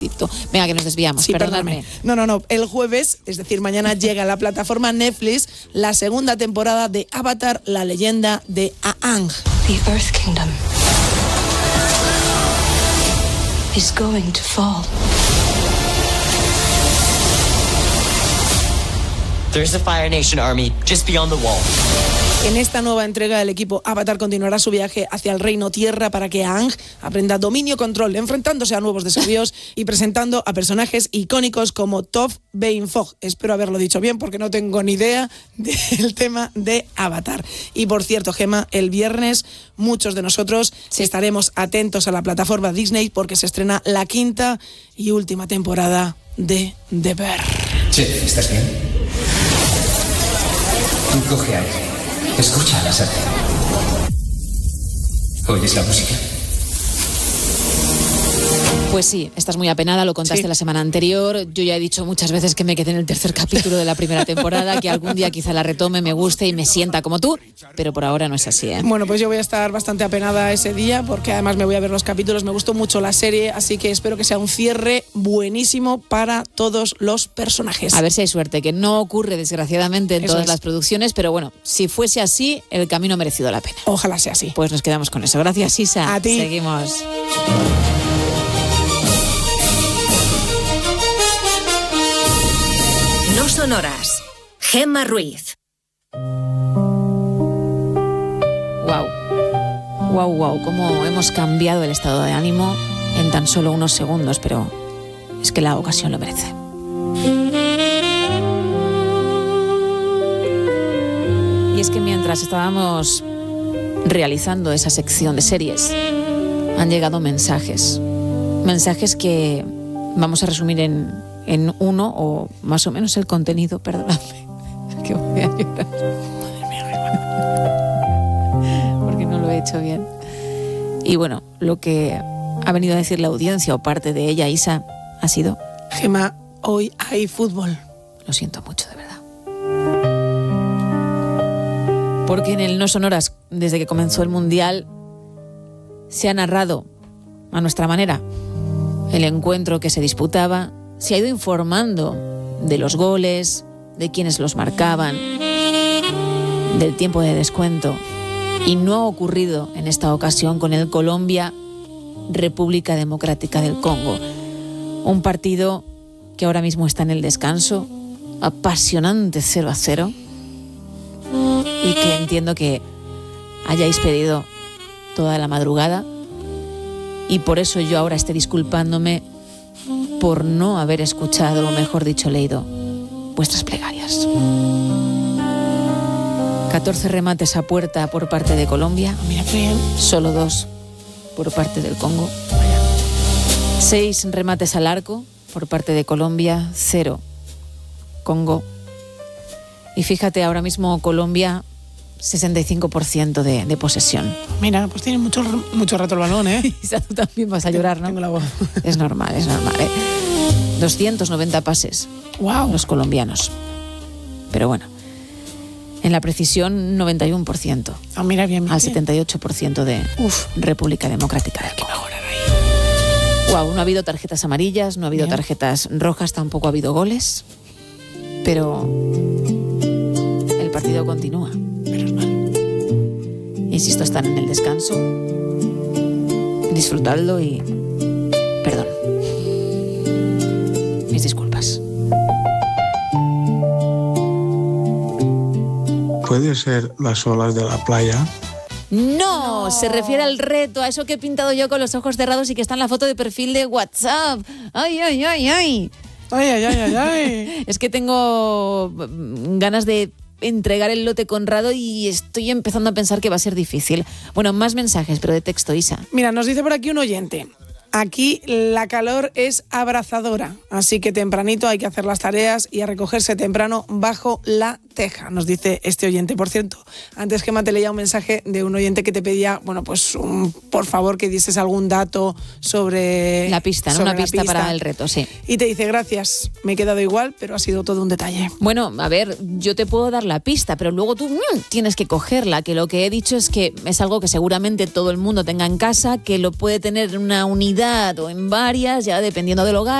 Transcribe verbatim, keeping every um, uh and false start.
Venga, que nos desviamos, sí, perdonadme. No, no, no. El jueves, es decir, mañana llega a la plataforma Netflix la segunda temporada de Avatar, la leyenda de Aang. The Earth Kingdom is going to fall. There's a Fire Nation army just beyond the wall. En esta nueva entrega, el equipo Avatar continuará su viaje hacia el Reino Tierra para que Aang aprenda dominio y control, enfrentándose a nuevos desafíos y presentando a personajes icónicos como Toph Beighoff. Espero haberlo dicho bien porque no tengo ni idea del tema de Avatar. Y por cierto, Gemma, el viernes muchos de nosotros sí estaremos atentos a la plataforma Disney porque se estrena la quinta y última temporada de The Bear. Che, ¿estás bien? Coge aire. Escucha a la sartén. ¿Oyes la música? Pues sí, estás muy apenada, lo contaste sí. la semana anterior. Yo ya he dicho muchas veces que me quedé en el tercer capítulo de la primera temporada, que algún día quizá la retome, me guste y me sienta como tú, pero por ahora no es así, ¿eh? Bueno, pues yo voy a estar bastante apenada ese día, porque además me voy a ver los capítulos, me gustó mucho la serie, así que espero que sea un cierre buenísimo para todos los personajes. A ver si hay suerte, que no ocurre desgraciadamente en eso todas es. las producciones, pero bueno, si fuese así, el camino ha merecido la pena. Ojalá sea así. Pues nos quedamos con eso. Gracias, Isa. A ti. Seguimos. No sonoras. Gemma Ruiz. Wow. Wow, wow, cómo hemos cambiado el estado de ánimo en tan solo unos segundos, pero es que la ocasión lo merece. Y es que mientras estábamos realizando esa sección de series, han llegado mensajes. Mensajes que vamos a resumir en, en uno, o más o menos el contenido, perdonadme, que voy a llorar. Porque no lo he hecho bien. Y bueno, lo que ha venido a decir la audiencia, o parte de ella, Isa, ha sido: Gemma, hoy hay fútbol. Lo siento mucho, de verdad. Porque en el No Sonoras, desde que comenzó el Mundial, se ha narrado a nuestra manera el encuentro que se disputaba, se ha ido informando de los goles, de quienes los marcaban, del tiempo de descuento, y no ha ocurrido en esta ocasión con el Colombia-República Democrática del Congo. Un partido que ahora mismo está en el descanso, apasionante cero a cero, y que entiendo que hayáis pedido toda la madrugada, y por eso yo ahora estoy disculpándome por no haber escuchado, o mejor dicho, leído vuestras plegarias. catorce remates a puerta por parte de Colombia, Mira qué bien. solo dos por parte del Congo. Seis remates al arco por parte de Colombia, cero Congo. Y fíjate, ahora mismo Colombia, sesenta y cinco por ciento de, de posesión. Mira, pues tiene mucho, mucho rato el balón, ¿eh? Isa, tú también vas a llorar, ¿no? Tengo la voz. Es normal, es normal, ¿eh? doscientos noventa pases. Wow. Los colombianos. Pero bueno, en la precisión, noventa y uno por ciento. Ah, mira, bien, bien. Al setenta y ocho por ciento de Uf. República Democrática del Congo. Wow, no ha habido tarjetas amarillas, no ha habido bien. tarjetas rojas, tampoco ha habido goles. Pero el partido continúa. Menos mal. Insisto, están en el descanso. Disfrutadlo y... Perdón. Mis disculpas. ¿Puede ser las olas de la playa? No, no, se refiere al reto, a eso que he pintado yo con los ojos cerrados y que está en la foto de perfil de WhatsApp. ¡Ay, ay, ay, ay! ¡Ay, ay, ay, ay, ay! Es que tengo ganas de entregar el lote Conrado y estoy empezando a pensar que va a ser difícil. Bueno, más mensajes, pero de texto, Isa. Mira, nos dice por aquí un oyente: aquí la calor es abrazadora, así que tempranito hay que hacer las tareas y a recogerse temprano bajo la Teja, nos dice este oyente. Por cierto, antes Gemma te leía un mensaje de un oyente que te pedía, bueno, pues un, por favor que dieses algún dato sobre la pista, ¿no? sobre Una la pista, para el reto, sí. Y te dice, gracias, me he quedado igual, pero ha sido todo un detalle. Bueno, a ver, yo te puedo dar la pista, pero luego tú mmm, tienes que cogerla, que lo que he dicho es que es algo que seguramente todo el mundo tenga en casa, que lo puede tener en una unidad o en varias, ya dependiendo del hogar.